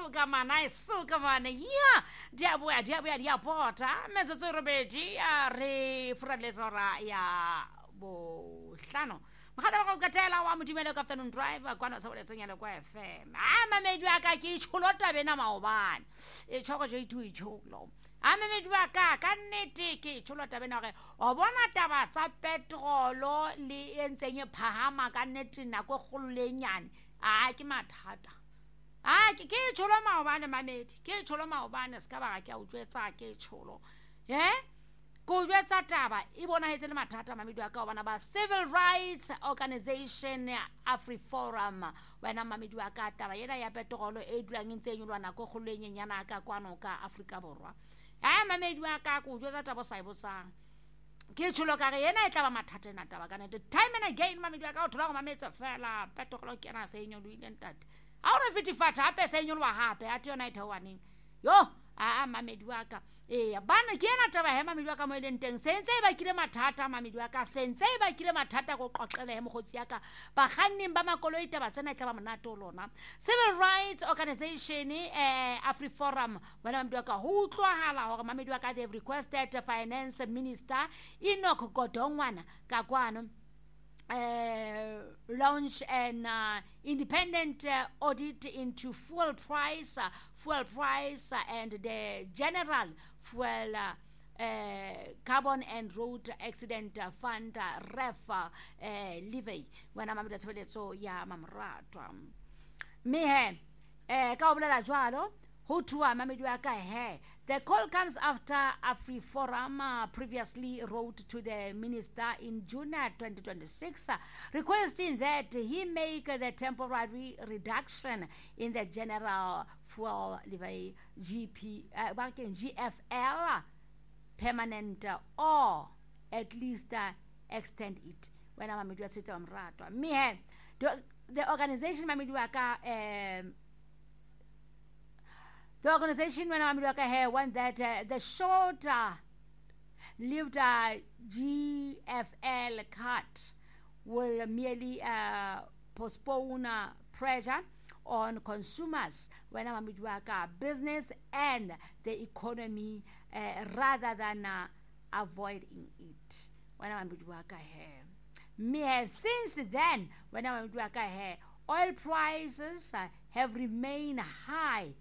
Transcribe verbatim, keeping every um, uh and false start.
suka mana e suka mana ya dia boya dia boya dia pota metsotso e robedi ya re furaletsora ya bo hlano magala go katela wa modimela ka afternoon drive kwana sa boletsong ya le kwa F M a mamedi wa ka ke tshulota bena maobane e tshoko jo itu itshoklo a mamedi wa ka ka nnete ke tshulota bena gore o bona taba tsa petrolo le entseng e phahama ka nnete nako gollenyane a ke mathata a ke ke tsholo maobane mamedi ke tsholo maobane ska ba ke a utswetsa ke tsholo eh go jwetsa taba e bona hetse le mathata mamedi wa ka bana ba Civil Rights Organization AfriForum wena mamedi wa ka taba yena ya petrolo e dulang ntse nyolwana go gollenyana ka kwano ka Afrika Borwa a mamedi wa ka go jwetsa taba sa ibotsang ke tsholo ka re yena e tla ba mathata na taba kana the time and again mamedi wa ka o thola go mametsa fela petrolo ke na se nyolo ile ntate a o re fitifatha hape se nyolwa hape a tiona itawane yo a mamedi wa ka eh bana ke ena taba he mamedi wa ka mo ile nteng sentse e ba kile mathata mamedi wa ka sentse e ba kile mathata go qoqela he mogotsi ya ka ba ganning ba makoloi taba tsena tla ba monato lona Civil Rights Organization eh AfriForum wena mamedi wa ka ho utlwahala hore mamedi wa ka they have requested Finance Minister Enoch Godongwana ka kwano Uh, launch an uh, independent uh, audit into fuel price, uh, fuel price, uh, and the general fuel uh, uh, carbon and road accident uh, fund uh, ref uh, levy. When I'm at so yeah, mamratwa. Me he, eh, ka oblela jwalo. Ho tua mamedi wa ka he. The call comes after AfriForum uh, previously wrote to the minister in June twenty twenty-six uh, requesting that he make uh, the temporary reduction in the general fuel levy G P, uh, G F L permanent uh, or at least uh, extend it. When I'm mamedi wa setse wa mratwa. Me the, the organization mamedi wa ka um, The organization when I'm looking here want that uh, the short uh, lived uh, G F L cut will merely uh, postpone uh, pressure on consumers when I'm looking business and the economy uh, rather than uh, avoiding it when I'm looking here. Me since then when I'm looking here oil prices uh, have remained high